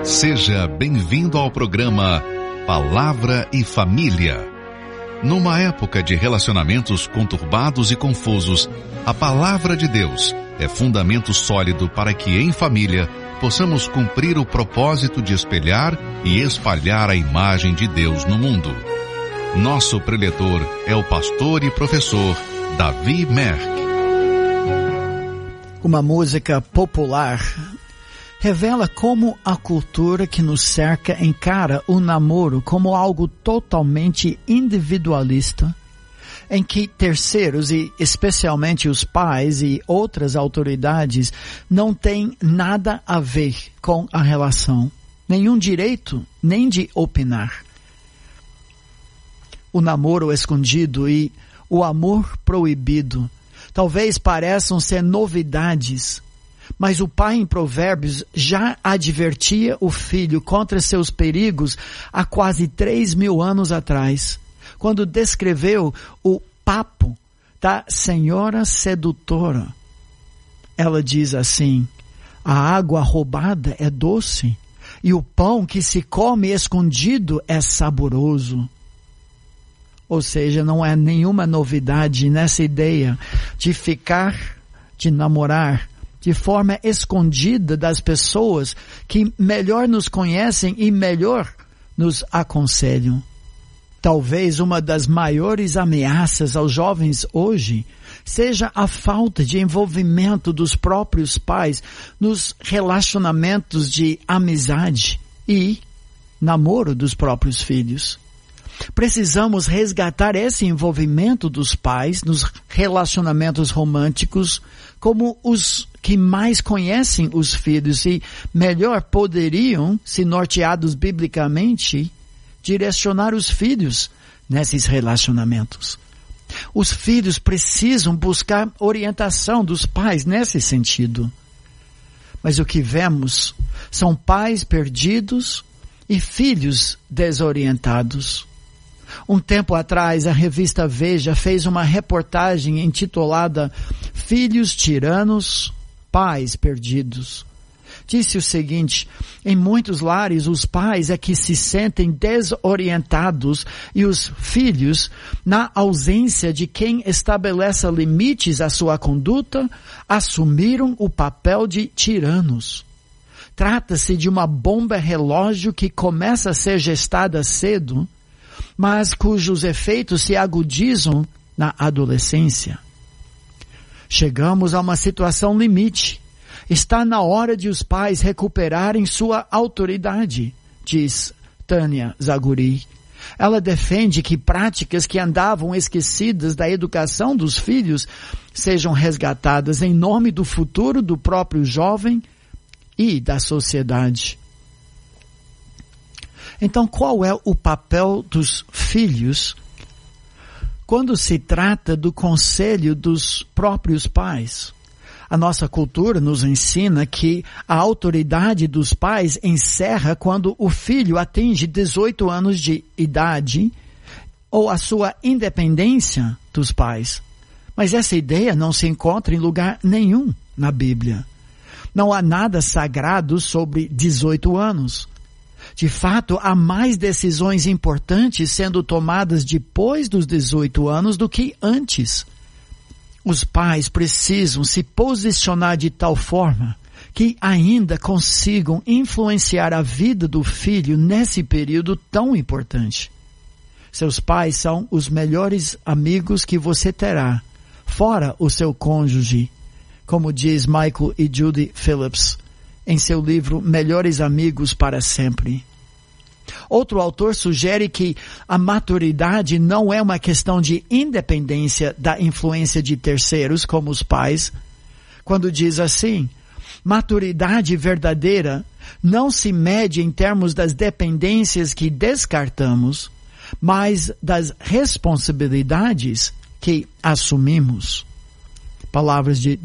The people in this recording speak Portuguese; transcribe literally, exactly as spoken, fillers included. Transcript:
Seja bem-vindo ao programa Palavra e Família. Numa época de relacionamentos conturbados e confusos, a Palavra de Deus é fundamento sólido para que, em família, possamos cumprir o propósito de espelhar e espalhar a imagem de Deus no mundo. Nosso preletor é o pastor e professor Davi Merck. Uma música popular revela como a cultura que nos cerca encara o namoro como algo totalmente individualista, em que terceiros, e especialmente os pais e outras autoridades, não têm nada a ver com a relação, nenhum direito nem de opinar. O namoro escondido e o amor proibido talvez pareçam ser novidades, mas o pai em Provérbios já advertia o filho contra seus perigos há quase três mil anos atrás, quando descreveu o papo da senhora sedutora. Ela diz assim: a água roubada é doce e o pão que se come escondido é saboroso. Ou seja, não há nenhuma novidade nessa ideia de ficar, de namorar, de forma escondida das pessoas que melhor nos conhecem e melhor nos aconselham. Talvez uma das maiores ameaças aos jovens hoje seja a falta de envolvimento dos próprios pais nos relacionamentos de amizade e namoro dos próprios filhos. Precisamos resgatar esse envolvimento dos pais nos relacionamentos românticos como os que mais conhecem os filhos e melhor poderiam, se norteados biblicamente, direcionar os filhos nesses relacionamentos. Os filhos precisam buscar orientação dos pais nesse sentido. Mas o que vemos são pais perdidos e filhos desorientados. Um tempo atrás, a revista Veja fez uma reportagem intitulada Filhos Tiranos, Pais Perdidos. Disse o seguinte: em muitos lares os pais é que se sentem desorientados e os filhos, na ausência de quem estabeleça limites à sua conduta, assumiram o papel de tiranos. Trata-se de uma bomba relógio que começa a ser gestada cedo, mas cujos efeitos se agudizam na adolescência. Chegamos a uma situação limite. Está na hora de os pais recuperarem sua autoridade, diz Tânia Zaguri. Ela defende que práticas que andavam esquecidas da educação dos filhos sejam resgatadas em nome do futuro do próprio jovem e da sociedade. Então, qual é o papel dos filhos quando se trata do conselho dos próprios pais? A nossa cultura nos ensina que a autoridade dos pais encerra quando o filho atinge dezoito anos de idade ou a sua independência dos pais. Mas essa ideia não se encontra em lugar nenhum na Bíblia. Não há nada sagrado sobre dezoito anos. De fato, há mais decisões importantes sendo tomadas depois dos dezoito anos do que antes. Os pais precisam se posicionar de tal forma que ainda consigam influenciar a vida do filho nesse período tão importante. Seus pais são os melhores amigos que você terá, fora o seu cônjuge, como diz Michael e Judy Phillips em seu livro Melhores Amigos para Sempre. Outro autor sugere que a maturidade não é uma questão de independência da influência de terceiros, como os pais, quando diz assim: maturidade verdadeira não se mede em termos das dependências que descartamos, mas das responsabilidades que assumimos. Palavras de